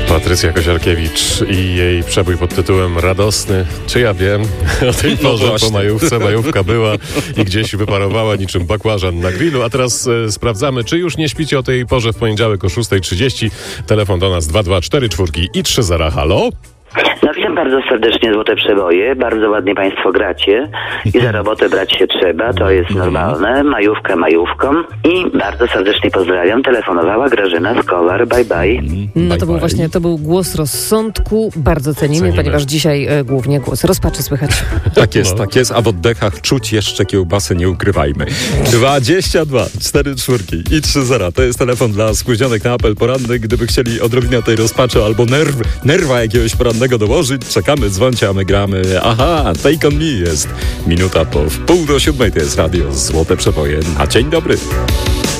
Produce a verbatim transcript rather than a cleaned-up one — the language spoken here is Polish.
Patrycja Kosiarkiewicz i jej przebój pod tytułem Radosny. Czy ja wiem? O tej porze no po majówce majówka była i gdzieś wyparowała niczym bakłażan na grillu. A teraz e, sprawdzamy, czy już nie śpicie o tej porze w poniedziałek o szósta trzydzieści. Telefon do nas dwa dwa cztery cztery i trzy zero. Halo? No witam bardzo serdecznie, Złote Przeboje. Bardzo ładnie państwo gracie i za robotę brać się trzeba, to jest normalne. Majówka majówką i bardzo serdecznie pozdrawiam. Telefonowała Grażyna z Kowar. Bye bye. No bye to był bye. właśnie, to był głos rozsądku. Bardzo cenimy, Cenimy. ponieważ dzisiaj e, głównie głos rozpaczy słychać. Tak jest, No. tak jest, a w oddechach czuć jeszcze kiełbasy, nie ukrywajmy. dwadzieścia dwa cztery cztery i trzy zero. To jest telefon dla spóźnionych na apel poranny. Gdyby chcieli odrobinę tej rozpaczy albo nerw, nerwa jakiegoś porannego dołożyć, czekamy, dzwońcie, a my gramy. Aha, Take On Me jest minuta po wpół do siódmej. To jest radio Złote Przeboje. Na dzień dobry.